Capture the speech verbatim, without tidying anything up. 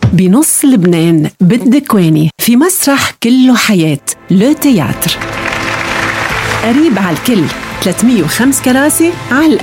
بنص لبنان بالدكواني في مسرح كله حياة لو تياتر، قريب على الكل، ثلاثمية وخمسة كراسي على